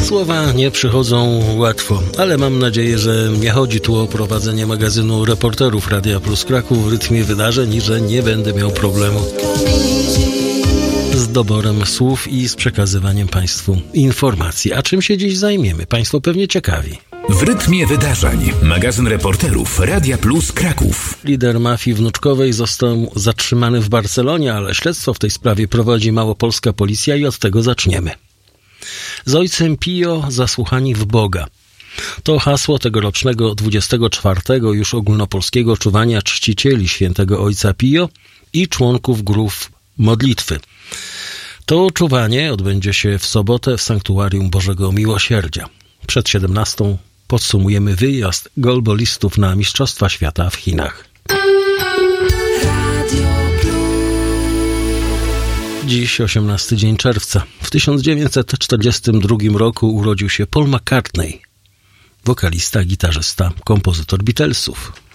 Słowa nie przychodzą łatwo, ale mam nadzieję, że nie chodzi tu o prowadzenie magazynu Reporterów Radia Plus Kraków w rytmie wydarzeń i że nie będę miał problemu z doborem słów i z przekazywaniem Państwu informacji. A czym się dziś zajmiemy? Państwo pewnie ciekawi. W rytmie wydarzeń. Magazyn Reporterów Radia Plus Kraków. Lider mafii wnuczkowej został zatrzymany w Barcelonie, ale śledztwo w tej sprawie prowadzi małopolska policja i od tego zaczniemy. Z ojcem Pio zasłuchani w Boga. To hasło tegorocznego 24. już ogólnopolskiego czuwania czcicieli świętego ojca Pio i członków grup modlitwy. To czuwanie odbędzie się w sobotę w Sanktuarium Bożego Miłosierdzia. Przed 17 podsumujemy wyjazd golbolistów na Mistrzostwa Świata w Chinach. Dziś 18 dzień czerwca. W 1942 roku urodził się Paul McCartney, wokalista, gitarzysta, kompozytor Beatlesów.